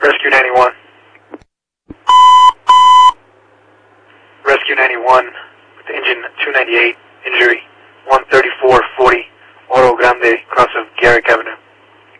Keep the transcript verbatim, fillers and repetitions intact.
Rescue ninety-one. Rescue ninety-one with engine two ninety-eight, injury one thirty-four forty, Oro Grande, cross of Garrick Avenue.